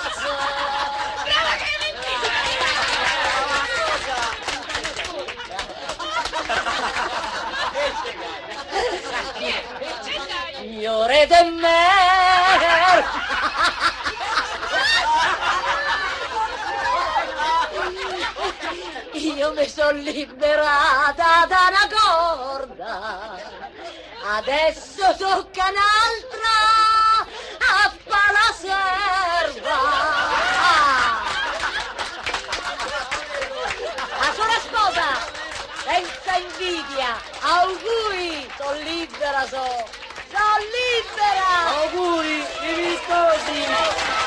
cazzo! Brava Clementina! Signore de me! Io mi sono liberata da una corda, adesso tocca un'altra a fa la serva. La sola sposa, senza invidia, auguri, sono libera, sono libera. Auguri, vivi sposi.